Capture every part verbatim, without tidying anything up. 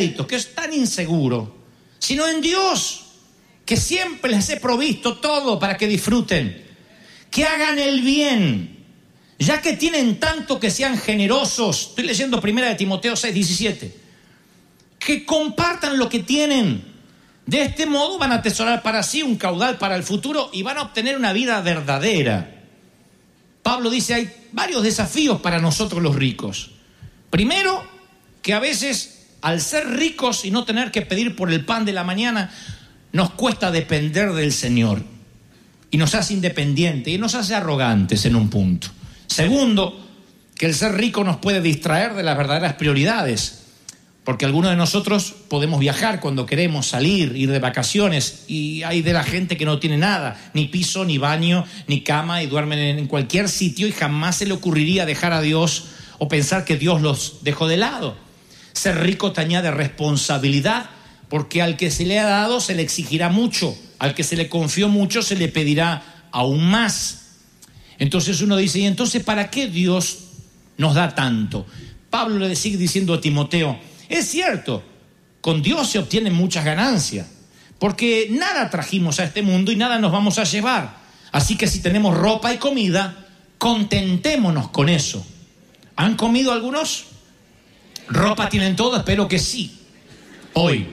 crédito, que es tan inseguro, sino en Dios, que siempre les he provisto todo para que disfruten, que hagan el bien, ya que tienen tanto, que sean generosos. Estoy leyendo primera de Timoteo seis, diecisiete. Que compartan lo que tienen. De este modo van a atesorar para sí un caudal para el futuro y van a obtener una vida verdadera. Pablo dice, hay varios desafíos para nosotros los ricos. Primero, que a veces al ser ricos y no tener que pedir por el pan de la mañana, nos cuesta depender del Señor y nos hace independientes y nos hace arrogantes en un punto. Segundo, que el ser rico nos puede distraer de las verdaderas prioridades, porque algunos de nosotros podemos viajar cuando queremos, salir, ir de vacaciones, y hay de la gente que no tiene nada, ni piso, ni baño, ni cama, y duermen en cualquier sitio y jamás se le ocurriría dejar a Dios o pensar que Dios los dejó de lado. Ser rico te añade responsabilidad, porque al que se le ha dado se le exigirá mucho, al que se le confió mucho se le pedirá aún más. Entonces uno dice, ¿y entonces para qué Dios nos da tanto? Pablo le sigue diciendo a Timoteo, es cierto, con Dios se obtienen muchas ganancias, porque nada trajimos a este mundo y nada nos vamos a llevar. Así que si tenemos ropa y comida, contentémonos con eso. ¿Han comido algunos? Ropa tienen todo, espero que sí. Hoy.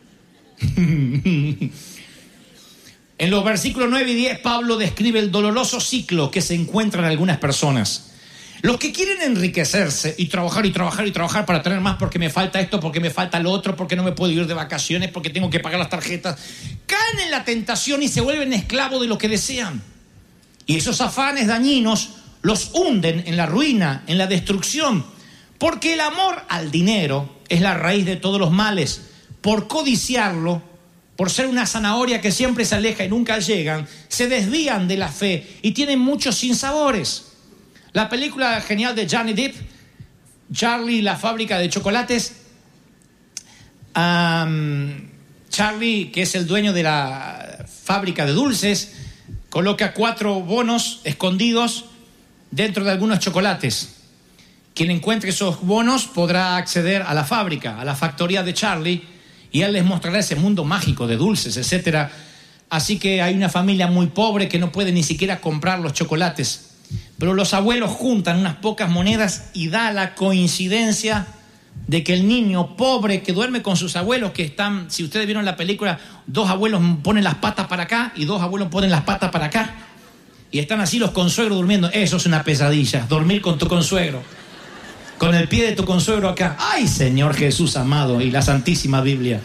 En los versículos nueve y diez, Pablo describe el doloroso ciclo que se encuentra en algunas personas. Los que quieren enriquecerse y trabajar y trabajar y trabajar para tener más, porque me falta esto, porque me falta lo otro, porque no me puedo ir de vacaciones, porque tengo que pagar las tarjetas, caen en la tentación y se vuelven esclavos de lo que desean. Y esos afanes dañinos los hunden en la ruina, en la destrucción, porque el amor al dinero es la raíz de todos los males. Por codiciarlo, por ser una zanahoria que siempre se aleja y nunca llegan, se desvían de la fe y tienen muchos sinsabores. La película genial de Johnny Depp, Charlie, la fábrica de chocolates. Um, Charlie, que es el dueño de la fábrica de dulces, coloca cuatro bonos escondidos dentro de algunos chocolates. Quien encuentre esos bonos podrá acceder a la fábrica, a la factoría de Charlie, y él les mostrará ese mundo mágico de dulces, etcétera. Así que hay una familia muy pobre que no puede ni siquiera comprar los chocolates. Pero los abuelos juntan unas pocas monedas y da la coincidencia de que el niño pobre que duerme con sus abuelos, que están, si ustedes vieron la película, dos abuelos ponen las patas para acá y dos abuelos ponen las patas para acá. Y están así los consuegros durmiendo. Eso es una pesadilla, dormir con tu consuegro. Con el pie de tu consuegro acá. ¡Ay, Señor Jesús amado! Y la Santísima Biblia.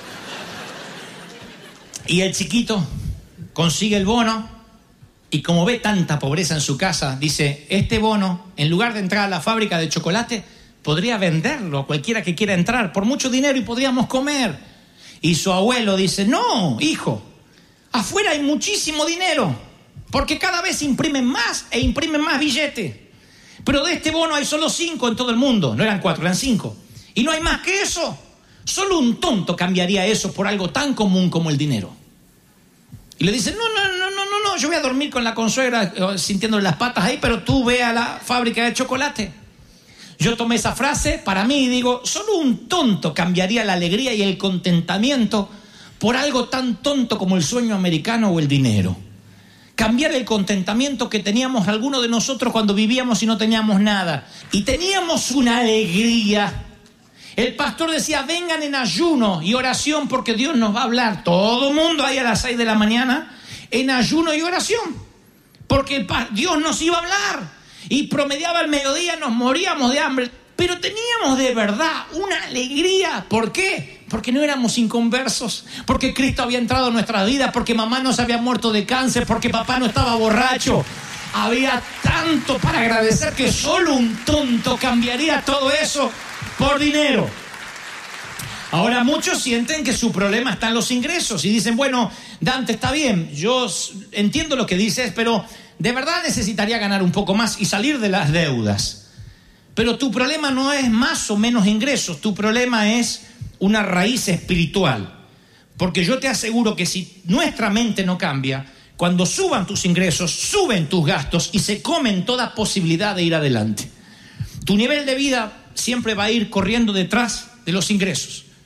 Y el chiquito consigue el bono y como ve tanta pobreza en su casa, dice, este bono, en lugar de entrar a la fábrica de chocolate, podría venderlo a cualquiera que quiera entrar por mucho dinero y podríamos comer. Y su abuelo dice, no, hijo, afuera hay muchísimo dinero, porque cada vez imprimen más e imprimen más billetes. Pero de este bono hay solo cinco en todo el mundo. No eran cuatro, eran cinco. Y no hay más que eso. Solo un tonto cambiaría eso por algo tan común como el dinero. Y le dice, no, no, no, no, no, no, yo voy a dormir con la consuegra sintiéndole las patas ahí, pero tú ve a la fábrica de chocolate. Yo tomé esa frase para mí y digo, solo un tonto cambiaría la alegría y el contentamiento por algo tan tonto como el sueño americano o el dinero. Cambiar el contentamiento que teníamos algunos de nosotros cuando vivíamos y no teníamos nada. Y teníamos una alegría. El pastor decía, vengan en ayuno y oración porque Dios nos va a hablar. Todo el mundo ahí a las seis de la mañana en ayuno y oración. Porque el pa- Dios nos iba a hablar. Y promediaba el mediodía, nos moríamos de hambre. Pero teníamos de verdad una alegría. ¿Por qué? Porque no éramos inconversos, porque Cristo había entrado en nuestras vidas, porque mamá no se había muerto de cáncer, porque papá no estaba borracho. Había tanto para agradecer que solo un tonto cambiaría todo eso por dinero. Ahora muchos sienten que su problema está en los ingresos y dicen, bueno, Dante, está bien, yo entiendo lo que dices, pero de verdad necesitaría ganar un poco más y salir de las deudas. Pero tu problema no es más o menos ingresos, tu problema es una raíz espiritual. Porque yo te aseguro que si nuestra mente no cambia, cuando suban tus ingresos, suben tus gastos y se comen toda posibilidad de ir adelante. Tu nivel de vida siempre va a ir corriendo detrás de los ingresos.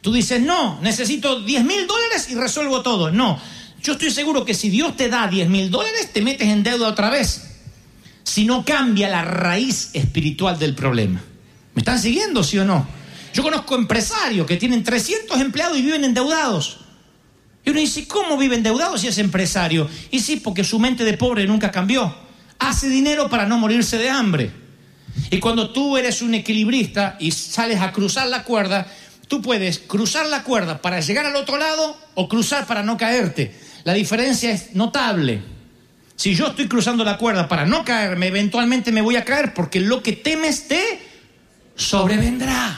Tú dices, no, necesito diez mil dólares y resuelvo todo. No, yo estoy seguro que si Dios te da diez mil dólares, te metes en deuda otra vez. Si no cambia la raíz espiritual del problema. ¿Me están siguiendo, sí o no? Yo conozco empresarios que tienen trescientos empleados y viven endeudados. Y uno dice, ¿cómo vive endeudado si es empresario? Y sí, porque su mente de pobre nunca cambió. Hace dinero para no morirse de hambre. Y cuando tú eres un equilibrista y sales a cruzar la cuerda, tú puedes cruzar la cuerda para llegar al otro lado o cruzar para no caerte. La diferencia es notable. Si yo estoy cruzando la cuerda para no caerme, eventualmente me voy a caer porque lo que temes te sobrevendrá.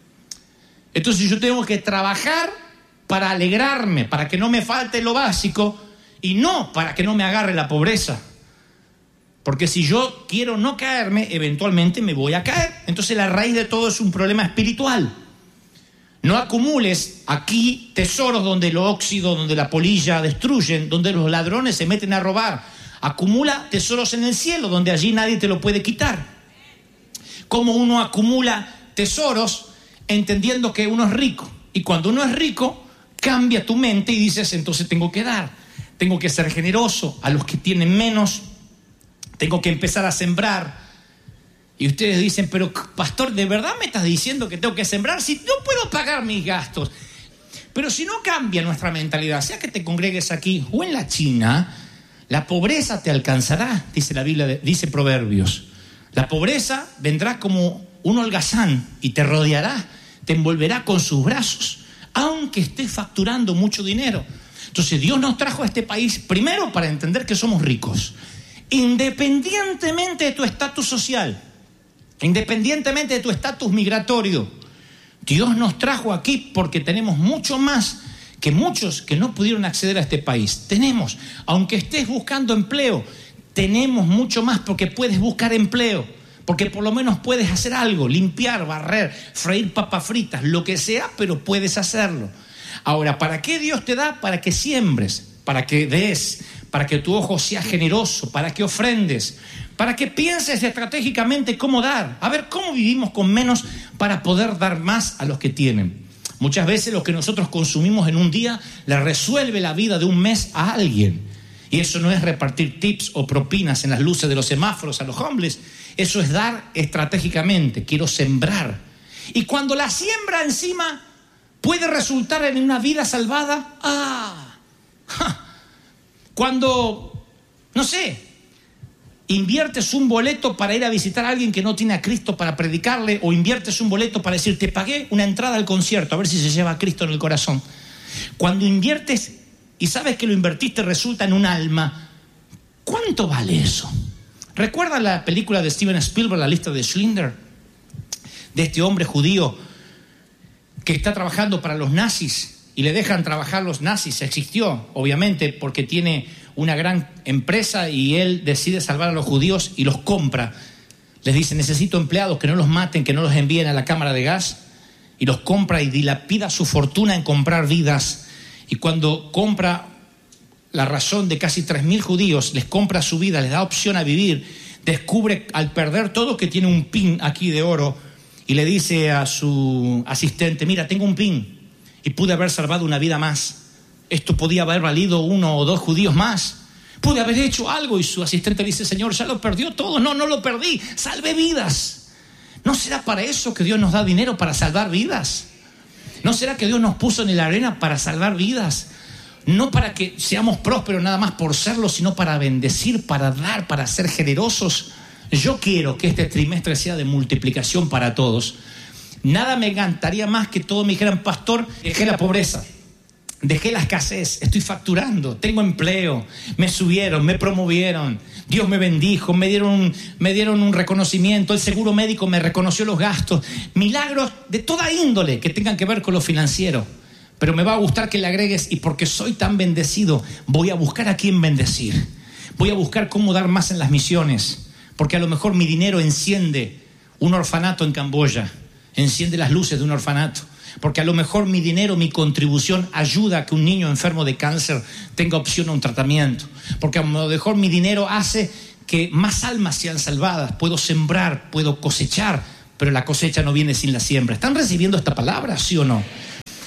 Entonces yo tengo que trabajar para alegrarme, para que no me falte lo básico y no para que no me agarre la pobreza. Porque si yo quiero no caerme, eventualmente me voy a caer. Entonces la raíz de todo es un problema espiritual. No acumules aquí tesoros donde el óxido, donde la polilla destruyen, donde los ladrones se meten a robar. Acumula tesoros en el cielo, donde allí nadie te lo puede quitar. Como uno acumula tesoros entendiendo que uno es rico. Y cuando uno es rico, cambia tu mente y dices, entonces tengo que dar. Tengo que ser generoso a los que tienen menos. Tengo que empezar a sembrar. Y ustedes dicen, pero pastor, ¿de verdad me estás diciendo que tengo que sembrar si no puedo pagar mis gastos? Pero si no cambia nuestra mentalidad, sea que te congregues aquí o en la China, la pobreza te alcanzará, dice la Biblia, dice Proverbios. La pobreza vendrá como un holgazán y te rodeará, te envolverá con sus brazos, aunque estés facturando mucho dinero. Entonces Dios nos trajo a este país primero para entender que somos ricos. Independientemente de tu estatus social, independientemente de tu estatus migratorio, Dios nos trajo aquí porque tenemos mucho más que muchos que no pudieron acceder a este país. Tenemos, aunque estés buscando empleo, tenemos mucho más porque puedes buscar empleo, porque por lo menos puedes hacer algo, limpiar, barrer, freír papas fritas, lo que sea, pero puedes hacerlo. Ahora, ¿para qué Dios te da? Para que siembres, para que des, para que tu ojo sea generoso, para que ofrendes, para que pienses estratégicamente cómo dar. A ver, ¿cómo vivimos con menos para poder dar más a los que tienen? Muchas veces lo que nosotros consumimos en un día le resuelve la vida de un mes a alguien. Y eso no es repartir tips o propinas en las luces de los semáforos a los homeless. Eso es dar estratégicamente. Quiero sembrar. Y cuando la siembra encima puede resultar en una vida salvada, ¡ah! ¡Ja! Cuando, no sé, inviertes un boleto para ir a visitar a alguien que no tiene a Cristo para predicarle, o inviertes un boleto para decir, te pagué una entrada al concierto, a ver si se lleva a Cristo en el corazón. Cuando inviertes y sabes que lo invertiste resulta en un alma, ¿cuánto vale eso? ¿Recuerda la película de Steven Spielberg, La lista de Schindler? De este hombre judío que está trabajando para los nazis y le dejan trabajar los nazis. Existió, obviamente, porque tiene una gran empresa y él decide salvar a los judíos y los compra. Les dice, necesito empleados, que no los maten, que no los envíen a la cámara de gas. Y los compra y dilapida su fortuna en comprar vidas. Y cuando compra la razón de casi tres mil judíos, les compra su vida, les da opción a vivir, descubre al perder todo que tiene un pin aquí de oro y le dice a su asistente, mira, tengo un pin y pude haber salvado una vida más. Esto podía haber valido uno o dos judíos más. Pude haber hecho algo. Y su asistente dice, Señor, ya lo perdió todo. No, no lo perdí, salvé vidas. ¿No será para eso que Dios nos da dinero, para salvar vidas? ¿No será que Dios nos puso en la arena para salvar vidas? No para que seamos prósperos nada más por serlo, sino para bendecir, para dar, para ser generosos. Yo quiero que este trimestre sea de multiplicación para todos. Nada me encantaría más que todos me dijeran, pastor, dejé la pobreza, dejé la escasez, estoy facturando, tengo empleo, me subieron, me promovieron, Dios me bendijo, me dieron, un, me dieron un reconocimiento, el seguro médico me reconoció los gastos, milagros de toda índole que tengan que ver con lo financiero. Pero me va a gustar que le agregues, y porque soy tan bendecido, voy a buscar a quién bendecir. Voy a buscar cómo dar más en las misiones, porque a lo mejor mi dinero enciende un orfanato en Camboya, enciende las luces de un orfanato, porque a lo mejor mi dinero, mi contribución ayuda a que un niño enfermo de cáncer tenga opción a un tratamiento, porque a lo mejor mi dinero hace que más almas sean salvadas. Puedo sembrar, puedo cosechar, pero la cosecha no viene sin la siembra. ¿Están recibiendo esta palabra, sí o no?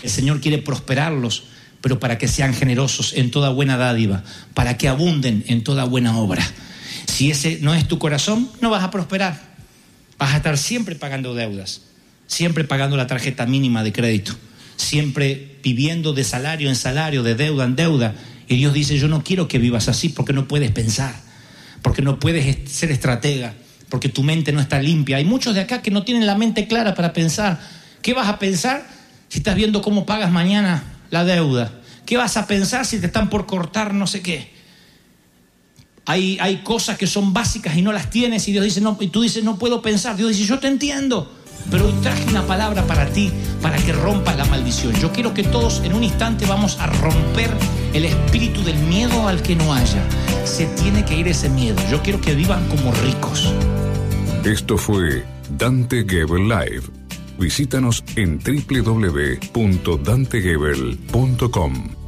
El Señor quiere prosperarlos, pero para que sean generosos en toda buena dádiva, para que abunden en toda buena obra. Si ese no es tu corazón, no vas a prosperar. Vas a estar siempre pagando deudas, siempre pagando la tarjeta mínima de crédito, siempre viviendo de salario en salario, de deuda en deuda. Y Dios dice, yo no quiero que vivas así, porque no puedes pensar, porque no puedes ser estratega, porque tu mente no está limpia. Hay muchos de acá que no tienen la mente clara para pensar. ¿Qué vas a pensar si estás viendo cómo pagas mañana la deuda? ¿Qué vas a pensar si te están por cortar no sé qué? Hay, hay cosas que son básicas y no las tienes, y Dios dice, no, y tú dices, no puedo pensar. Dios dice, yo te entiendo, pero hoy traje una palabra para ti, para que rompas la maldición. Yo quiero que todos en un instante vamos a romper el espíritu del miedo al que no haya. Se tiene que ir ese miedo. Yo quiero que vivan como ricos. Esto fue Dante Gebel Live. Visítanos en doble u doble u doble u punto dante gebel punto com.